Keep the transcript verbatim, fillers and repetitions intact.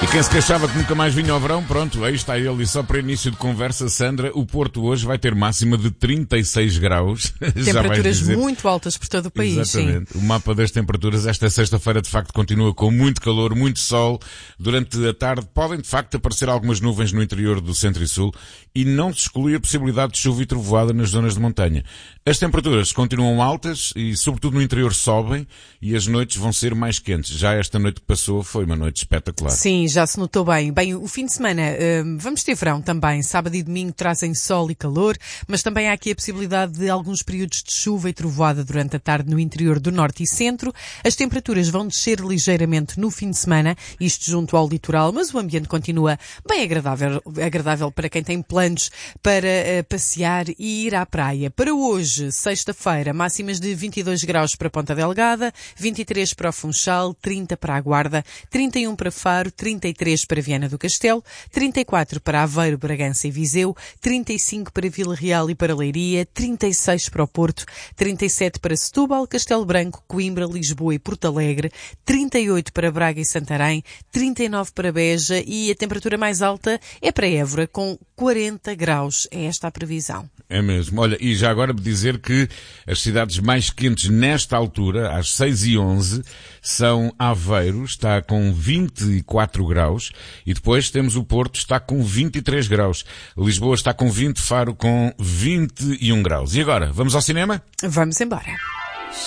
E quem se queixava que nunca mais vinha ao verão, pronto, aí está ele. E só para início de conversa, Sandra, o Porto hoje vai ter máxima de trinta e seis graus. Temperaturas muito altas por todo o país. Exatamente. Sim. O mapa das temperaturas esta sexta-feira de facto continua com muito calor, muito sol. Durante a tarde podem de facto aparecer algumas nuvens no interior do centro e sul e não se exclui a possibilidade de chuva e trovoada nas zonas de montanha. As temperaturas continuam altas e sobretudo no interior sobem e as noites vão ser mais quentes. Já esta noite que passou foi uma noite espetacular. Sim, já se notou bem. Bem, o fim de semana uh, vamos ter verão também. Sábado e domingo trazem sol e calor, mas também há aqui a possibilidade de alguns períodos de chuva e trovoada durante a tarde no interior do norte e centro. As temperaturas vão descer ligeiramente no fim de semana, isto junto ao litoral, mas o ambiente continua bem agradável, agradável para quem tem planos para uh, passear e ir à praia. Para hoje, sexta-feira, máximas de vinte e dois graus para Ponta Delgada, vinte e três para o Funchal, trinta para a Guarda, trinta e um para Faro, trinta e três para Viana do Castelo, trinta e quatro para Aveiro, Bragança e Viseu, trinta e cinco para Vila Real e para Leiria, trinta e seis para o Porto, trinta e sete para Setúbal, Castelo Branco, Coimbra, Lisboa e Porto Alegre, trinta e oito para Braga e Santarém, trinta e nove para Beja e a temperatura mais alta é para Évora, com quarenta graus. É esta a previsão. É mesmo. Olha, e já agora dizer que as cidades mais quentes nesta altura, às seis e onze, são Aveiro, está com vinte e quatro graus, e depois temos o Porto, está com vinte e três graus. Lisboa está com vinte, Faro com vinte e um graus. E agora, vamos ao cinema? Vamos embora.